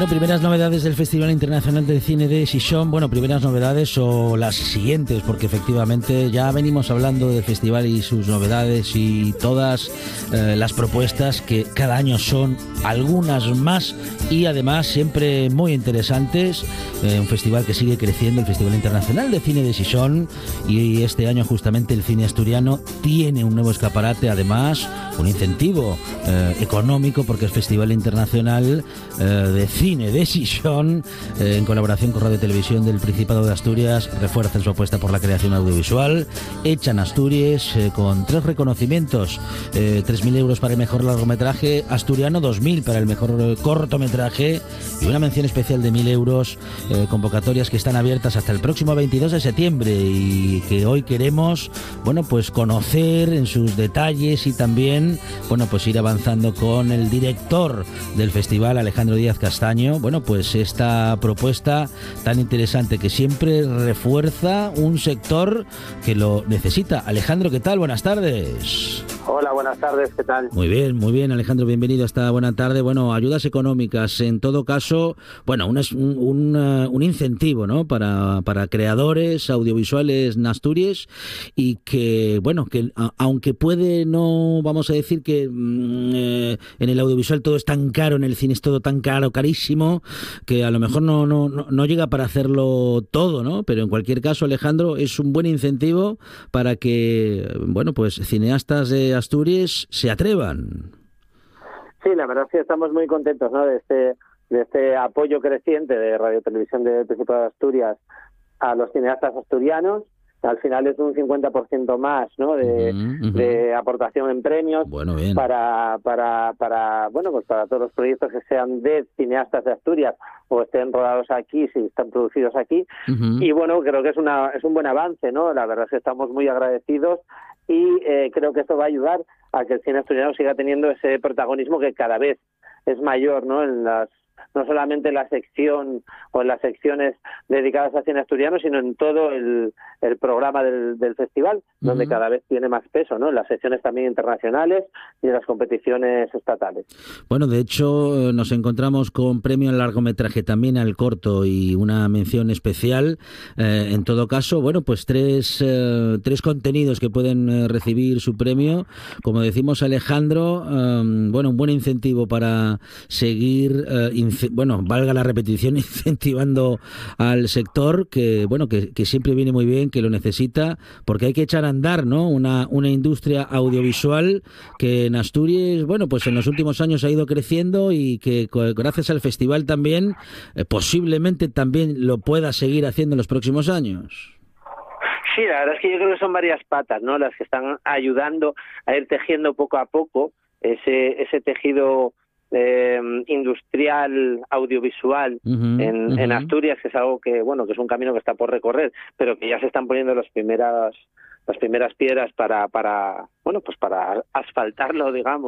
Bueno, primeras novedades del Festival Internacional de Cine de Xixón. Bueno, primeras novedades o las siguientes, porque efectivamente ya venimos hablando del festival y sus novedades y todas las propuestas que cada año son algunas más y además siempre muy interesantes. Un festival que sigue creciendo, el Festival Internacional de Cine de Xixón, y este año justamente el cine asturiano tiene un nuevo escaparate, además un incentivo económico, porque el Festival Internacional de Cine de Xixón, en colaboración con Radio Televisión del Principado de Asturias, refuerza su apuesta por la creación audiovisual hecha en Asturias, con 3 reconocimientos: 3.000 euros para el mejor largometraje asturiano, 2.000 para el mejor cortometraje y una mención especial de 1.000 euros. Convocatorias que están abiertas hasta el próximo 22 de septiembre y que hoy queremos, bueno, pues conocer en sus detalles y también, bueno, pues ir avanzando con el director del festival, Alejandro Díaz Castaño. Bueno, pues esta propuesta tan interesante que siempre refuerza un sector que lo necesita. Alejandro, ¿qué tal? Buenas tardes. Hola, buenas tardes, ¿qué tal? Muy bien, Alejandro, bienvenido a esta buena tarde. Bueno, ayudas económicas, en todo caso, bueno, un incentivo, ¿no?, para creadores audiovisuales en Asturias, y que, bueno, que aunque puede no, vamos a decir que en el audiovisual todo es tan caro, en el cine es todo tan caro, carísimo, que a lo mejor no llega para hacerlo todo, ¿no? Pero en cualquier caso, Alejandro, es un buen incentivo para que, bueno, pues cineastas de Asturias se atrevan. Sí, la verdad es que estamos muy contentos, ¿no?, de este apoyo creciente de Radio Televisión del Principado de Asturias a los cineastas asturianos. Al final es un 50% más, ¿no?, de aportación en premios. Bueno, bien. Para bueno, pues para todos los proyectos que sean de cineastas de Asturias o estén rodados aquí, si están producidos aquí. Y bueno, creo que es un buen avance, ¿no? La verdad es que estamos muy agradecidos y creo que esto va a ayudar a que el cine asturiano siga teniendo ese protagonismo que cada vez es mayor, ¿no?, no solamente en la sección o en las secciones dedicadas al cine asturiano, sino en todo el programa del festival, donde cada vez tiene más peso, ¿no?, en las secciones también internacionales y en las competiciones estatales. Bueno, de hecho, nos encontramos con premio al largometraje, también al corto y una mención especial. En todo caso, bueno, pues tres contenidos que pueden recibir su premio. Como decimos, Alejandro, bueno, un buen incentivo para seguir valga la repetición, incentivando al sector que, bueno, que siempre viene muy bien, que lo necesita, porque hay que echar a andar, ¿no?, una industria audiovisual que en Asturias, bueno, pues en los últimos años ha ido creciendo y que gracias al festival también, posiblemente también lo pueda seguir haciendo en los próximos años. Sí, la verdad es que yo creo que son varias patas, ¿no?, las que están ayudando a ir tejiendo poco a poco ese tejido industrial audiovisual en Asturias, que es algo que, bueno, que es un camino que está por recorrer, pero que ya se están poniendo las primeras piedras para bueno, pues para asfaltarlo, digamos,